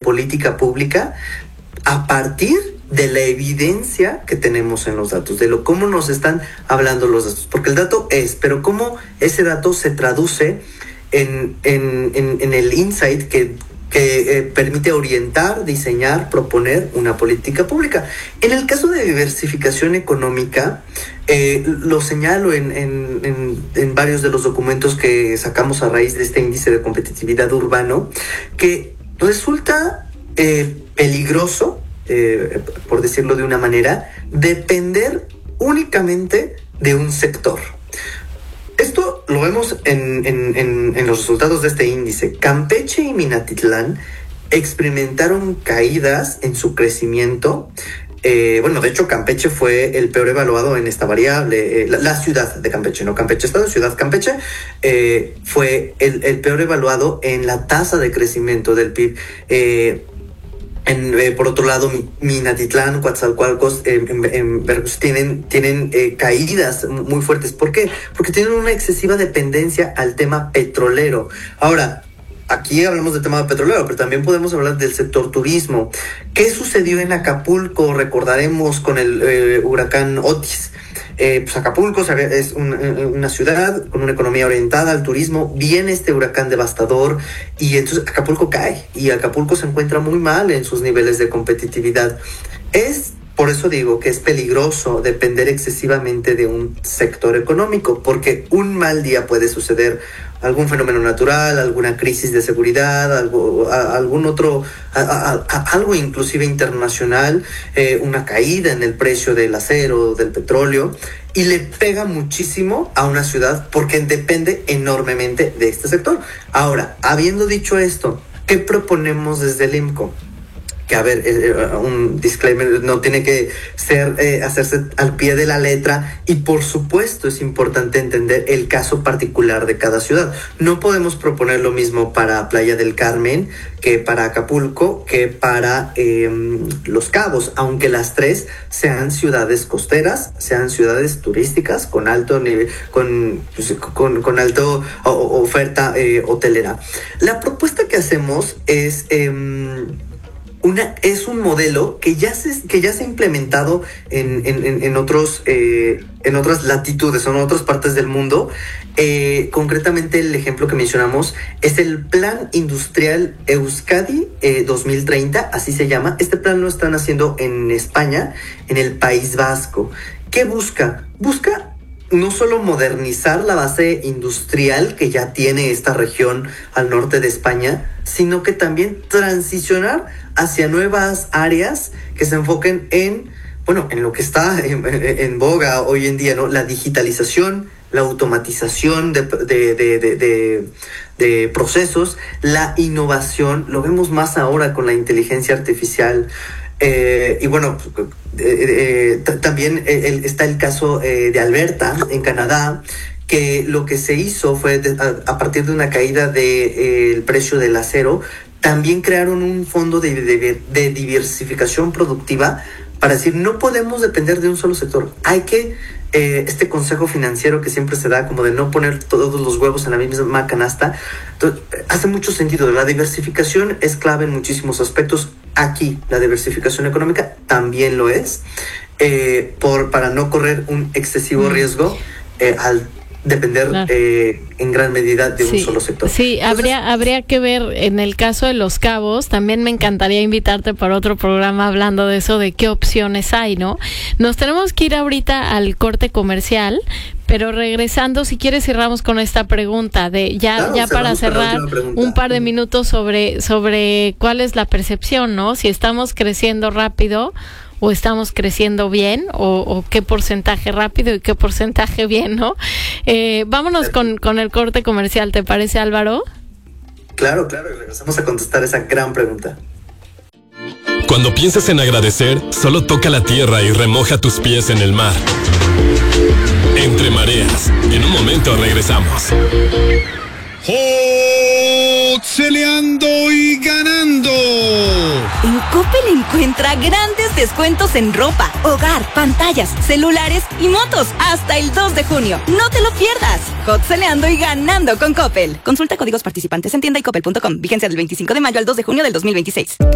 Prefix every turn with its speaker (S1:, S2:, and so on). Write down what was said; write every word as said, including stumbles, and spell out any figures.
S1: política pública a partir de la evidencia que tenemos en los datos, de lo cómo nos están hablando los datos, porque el dato es, pero cómo ese dato se traduce en, en, en, en el insight que, que eh, permite orientar, diseñar, proponer una política pública. En el caso de diversificación económica, eh, lo señalo en, en, en, en varios de los documentos que sacamos a raíz de este índice de competitividad urbano, que resulta eh, peligroso, Eh, por decirlo de una manera, depender únicamente de un sector. Esto lo vemos en, en, en, en los resultados de este índice. Campeche y Minatitlán experimentaron caídas en su crecimiento. Eh, bueno, de hecho, Campeche fue el peor evaluado en esta variable. Eh, la, la ciudad de Campeche, no Campeche Estado, ciudad Campeche, eh, fue el, el peor evaluado en la tasa de crecimiento del P I B. Eh, En, eh, por otro lado, Minatitlán, Coatzacoalcos, eh, en, en Veracruz tienen, tienen eh, caídas muy fuertes. ¿Por qué? Porque tienen una excesiva dependencia al tema petrolero. Ahora, aquí hablamos del tema petrolero, pero también podemos hablar del sector turismo. ¿Qué sucedió en Acapulco? Recordaremos con el eh, huracán Otis. Eh, pues Acapulco es un, una ciudad con una economía orientada al turismo. Viene este huracán devastador y entonces Acapulco cae y Acapulco se encuentra muy mal en sus niveles de competitividad. Es por eso digo que es peligroso depender excesivamente de un sector económico, porque un mal día puede suceder, algún fenómeno natural, alguna crisis de seguridad, algo, a, algún otro, a, a, a, algo inclusive internacional, eh, una caída en el precio del acero, del petróleo, y le pega muchísimo a una ciudad porque depende enormemente de este sector. Ahora, habiendo dicho esto, ¿qué proponemos desde el I M C O? Que, a ver, eh, un disclaimer, no tiene que ser eh, hacerse al pie de la letra, y por supuesto es importante entender el caso particular de cada ciudad. No podemos proponer lo mismo para Playa del Carmen que para Acapulco, que para eh, Los Cabos, aunque las tres sean ciudades costeras, sean ciudades turísticas con alto nivel, con, pues, con, con alto o, oferta eh, hotelera. La propuesta que hacemos es... Eh, Una, es un modelo que ya se, que ya se ha implementado en, en, en, otros, eh, en otras latitudes o en otras partes del mundo. Eh, concretamente, el ejemplo que mencionamos es el Plan Industrial Euskadi eh, dos mil treinta, así se llama. Este plan lo están haciendo en España, en el País Vasco. ¿Qué busca? Busca no solo modernizar la base industrial que ya tiene esta región al norte de España, sino que también transicionar hacia nuevas áreas que se enfoquen en, bueno, en lo que está en, en boga hoy en día, ¿no? La digitalización, la automatización de, de, de, de, de, de procesos, la innovación. Lo vemos más ahora con la inteligencia artificial. Eh, y bueno, eh, eh, t- también eh, está el caso eh, de Alberta, en Canadá, que lo que se hizo fue de, a, a partir de una caída del de, eh, precio del acero, también crearon un fondo de, de, de diversificación productiva para decir, no podemos depender de un solo sector. Hay que, eh, este consejo financiero que siempre se da, como de no poner todos los huevos en la misma canasta, entonces, hace mucho sentido. La diversificación es clave en muchísimos aspectos. Aquí, la diversificación económica también lo es, eh, por, para no correr un excesivo riesgo eh, al depender claro. eh, en gran medida de sí, un solo sector.
S2: Sí, Entonces, habría habría que ver en el caso de Los Cabos. También me encantaría invitarte para otro programa hablando de eso, de qué opciones hay, ¿no? Nos tenemos que ir ahorita al corte comercial, pero regresando, si quieres, cerramos con esta pregunta de ya claro, ya para cerrar un par de minutos sobre sobre cuál es la percepción, ¿no? Si estamos creciendo rápido o estamos creciendo bien, o, o qué porcentaje rápido y qué porcentaje bien, ¿no? Eh, vámonos con, con el corte comercial, ¿te parece, Álvaro?
S1: Claro, claro, y regresamos a contestar esa gran pregunta.
S3: Cuando pienses en agradecer, solo toca la tierra y remoja tus pies en el mar. Entre mareas. En un momento regresamos.
S4: ¡Celeando y ganando!
S5: En Coppel encuentra grandes descuentos en ropa, hogar, pantallas, celulares y motos hasta el dos de junio. ¡No te lo pierdas! Celeando y ganando con Coppel. Consulta códigos participantes en tienda y coppel punto com. Vigencia del veinticinco de mayo al dos de junio del dos mil veintiséis.